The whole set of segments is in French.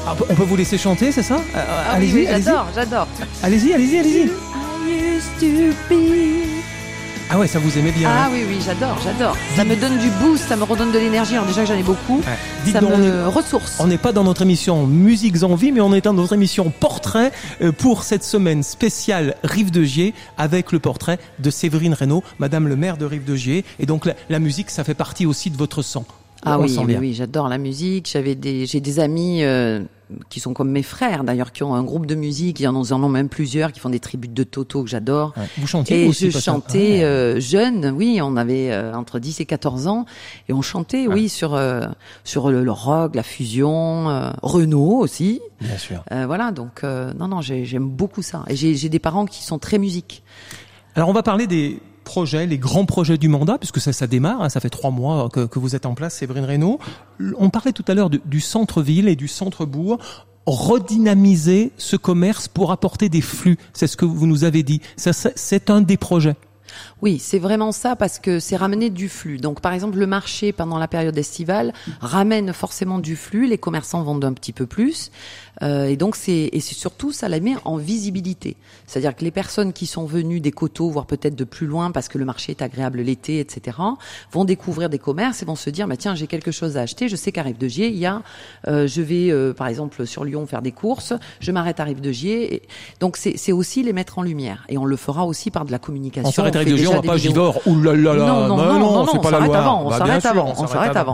On peut vous laisser chanter, c'est ça? Allez-y, oui, j'adore. Allez-y. Ah ouais, ça vous aimait bien. Ah oui, j'adore. Ça me donne du boost, ça me redonne de l'énergie. Alors déjà que j'en ai beaucoup, ça me ressource. On n'est pas dans notre émission Musiques en vie, mais on est dans notre émission Portrait pour cette semaine spéciale Rive-de-Gier avec le portrait de Séverine Reynaud, Madame le maire de Rive-de-Gier. Et donc la musique, ça fait partie aussi de votre sang. Ah oui, j'adore la musique. J'ai des amis qui sont comme mes frères d'ailleurs, qui ont un groupe de musique, ils en ont même plusieurs, qui font des tributes de Toto que j'adore. Ouais. Vous chantiez et aussi? Je chantais jeune, oui, on avait entre 10 et 14 ans et on chantait sur le rock, la fusion, Renaud aussi. Bien sûr. Voilà, donc non, j'aime beaucoup ça. Et j'ai des parents qui sont très musique. Alors on va parler des projets, les grands projets du mandat, puisque ça démarre, ça fait 3 mois que vous êtes en place, Séverine Reynaud. On parlait tout à l'heure du centre-ville et du centre-bourg. Redynamiser ce commerce pour apporter des flux, c'est ce que vous nous avez dit. Ça, c'est un des projets. Oui, c'est vraiment ça, parce que c'est ramener du flux. Donc, par exemple, le marché, pendant la période estivale, ramène forcément du flux. Les commerçants vendent un petit peu plus. Et donc, c'est surtout, ça la met en visibilité. C'est-à-dire que les personnes qui sont venues des coteaux, voire peut-être de plus loin, parce que le marché est agréable l'été, etc., vont découvrir des commerces et vont se dire, tiens, j'ai quelque chose à acheter. Je sais qu'à Rive-de-Gier, il y a, je vais, par exemple, sur Lyon faire des courses. Je m'arrête à Rive-de-Gier. Et donc, c'est aussi les mettre en lumière. Et on le fera aussi par de la communication. On s'arrête à Rive-de-Gier, on va pas Givors. Ouh là là là. Non, c'est pas la Loire. On s'arrête avant.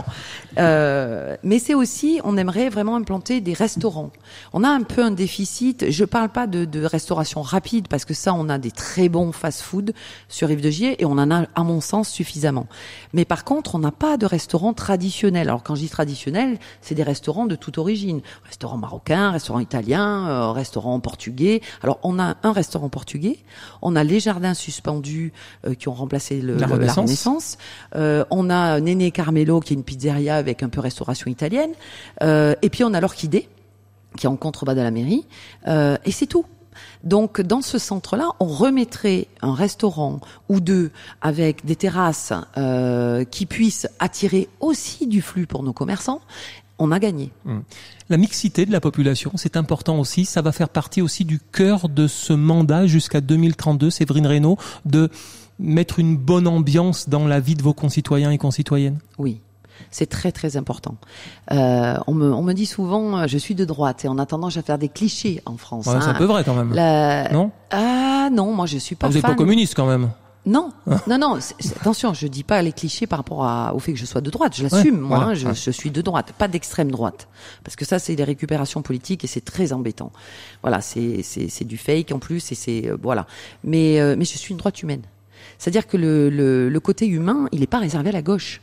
Mais c'est aussi, on aimerait vraiment implanter des restaurants. On a un peu un déficit. Je parle pas de restauration rapide, parce que ça, on a des très bons fast-food sur Rive-de-Gier et on en a, à mon sens, suffisamment. Mais par contre, on n'a pas de restaurant traditionnel. Alors quand je dis traditionnel, c'est des restaurants de toute origine. Restaurant marocain, restaurant italien, restaurant portugais. Alors on a un restaurant portugais, on a les jardins suspendus qui ont remplacé la Renaissance. On a Néné Carmelo, qui est une pizzeria avec un peu restauration italienne. Et puis on a l'Orchidée, qui est en contrebas de la mairie. Et c'est tout. Donc, dans ce centre-là, on remettrait un restaurant ou deux avec des terrasses qui puissent attirer aussi du flux pour nos commerçants. On a gagné. La mixité de la population, c'est important aussi. Ça va faire partie aussi du cœur de ce mandat jusqu'à 2032, Séverine Reynaud, de mettre une bonne ambiance dans la vie de vos concitoyens et concitoyennes. Oui. C'est très très important. On me dit souvent, je suis de droite, et on a tendance à faire des clichés en France. Ouais, c'est un peu vrai quand même. Non ? Ah non, moi je suis pas fan. Vous n'êtes pas communiste quand même. Non. Attention, je dis pas les clichés par rapport au fait que je sois de droite. Je l'assume, moi. Je suis de droite, pas d'extrême droite, parce que ça c'est des récupérations politiques et c'est très embêtant. Voilà, c'est du fake en plus et c'est voilà. Mais je suis une droite humaine. C'est-à-dire que le côté humain, il n'est pas réservé à la gauche.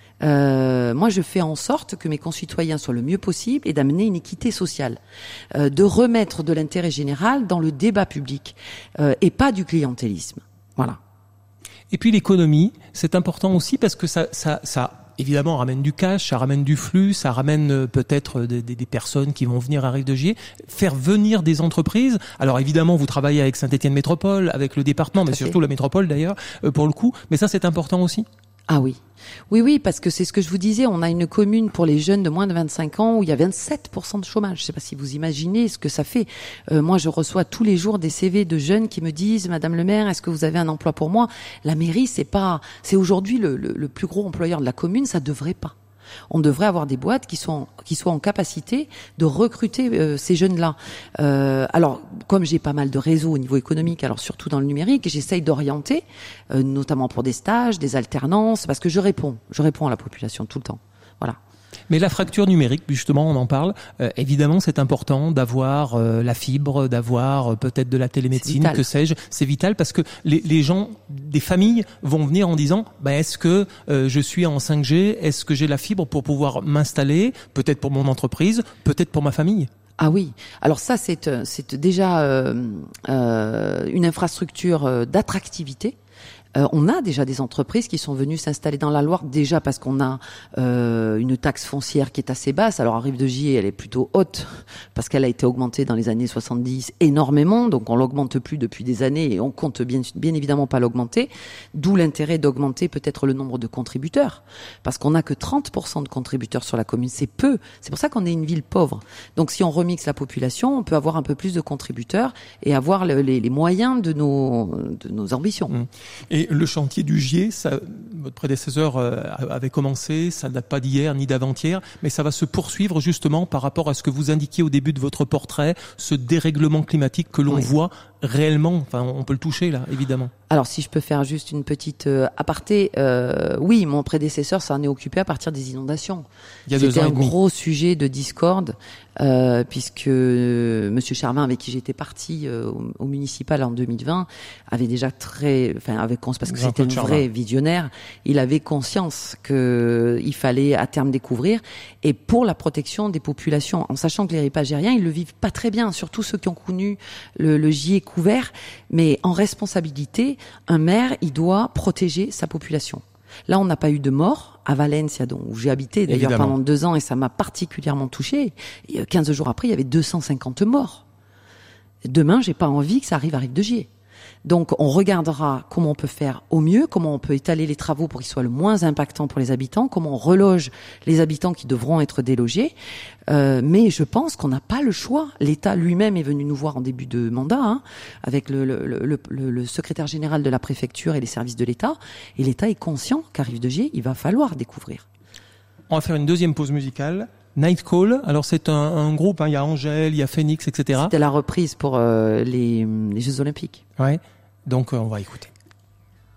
Moi, je fais en sorte que mes concitoyens soient le mieux possible et d'amener une équité sociale, de remettre de l'intérêt général dans le débat public et pas du clientélisme. Voilà. Et puis l'économie, c'est important aussi parce que ça évidemment ramène du cash, ça ramène du flux, ça ramène peut-être des personnes qui vont venir à Rive-de-Gier, faire venir des entreprises. Alors évidemment, vous travaillez avec Saint-Étienne Métropole, avec le département, mais surtout la métropole d'ailleurs, pour le coup. Mais ça, c'est important aussi. Ah oui. Oui, parce que c'est ce que je vous disais, on a une commune pour les jeunes de moins de 25 ans où il y a 27% de chômage. Je ne sais pas si vous imaginez ce que ça fait. Moi, je reçois tous les jours des CV de jeunes qui me disent, Madame le maire, est-ce que vous avez un emploi pour moi ? La mairie, c'est aujourd'hui le plus gros employeur de la commune, ça devrait pas. On devrait avoir des boîtes qui soient en capacité de recruter ces jeunes-là. Alors, comme j'ai pas mal de réseaux au niveau économique, alors surtout dans le numérique, j'essaye d'orienter, notamment pour des stages, des alternances, parce que je réponds à la population tout le temps. Voilà. Mais la fracture numérique, justement, on en parle. Évidemment, c'est important d'avoir la fibre, d'avoir peut-être de la télémédecine, que sais-je. C'est vital parce que les gens, des familles, vont venir en disant est-ce que je suis en 5G ? Est-ce que j'ai la fibre pour pouvoir m'installer ? Peut-être pour mon entreprise, peut-être pour ma famille. Ah oui. Alors ça, c'est déjà une infrastructure d'attractivité. On a déjà des entreprises qui sont venues s'installer dans la Loire, déjà parce qu'on a une taxe foncière qui est assez basse. Alors à Rive-de-Gier, elle est plutôt haute parce qu'elle a été augmentée dans les années 70 énormément, donc on l'augmente plus depuis des années et on compte bien évidemment pas l'augmenter. D'où l'intérêt d'augmenter peut-être le nombre de contributeurs, parce qu'on n'a que 30% de contributeurs sur la commune, c'est peu. C'est pour ça qu'on est une ville pauvre. Donc si on remixe la population, on peut avoir un peu plus de contributeurs et avoir les moyens de nos ambitions. Et le chantier du Gier, ça, votre prédécesseur avait commencé, ça ne date pas d'hier ni d'avant-hier, mais ça va se poursuivre justement par rapport à ce que vous indiquiez au début de votre portrait, ce dérèglement climatique que l'on voit réellement, enfin on peut le toucher là, évidemment. Alors si je peux faire juste une petite aparté, oui, mon prédécesseur s'en est occupé à partir des inondations. C'était un gros sujet de discorde, puisque Monsieur Charvin, avec qui j'étais partie au municipal en 2020, avait déjà parce que c'était un vrai visionnaire, il avait conscience que il fallait à terme découvrir, et pour la protection des populations, en sachant que les ripages algériens, ils le vivent pas très bien, surtout ceux qui ont connu le Gier couvert, mais en responsabilité, un maire, il doit protéger sa population. Là, on n'a pas eu de mort à Valencia, où j'ai habité d'ailleurs pendant 2 ans, et ça m'a particulièrement touchée. Et 15 jours après, il y avait 250 morts. Demain, j'ai pas envie que ça arrive à Rive-de-Gier. Donc, on regardera comment on peut faire au mieux, comment on peut étaler les travaux pour qu'ils soient le moins impactants pour les habitants, comment on reloge les habitants qui devront être délogés. Mais je pense qu'on n'a pas le choix. L'État lui-même est venu nous voir en début de mandat, avec le secrétaire général de la préfecture et les services de l'État. Et l'État est conscient qu'à Rive-de-Gier, il va falloir découvrir. On va faire une deuxième pause musicale. Night Call, alors c'est un groupe, il y a Angèle, il y a Phoenix, etc. C'était la reprise pour les Jeux Olympiques. Ouais, donc on va écouter.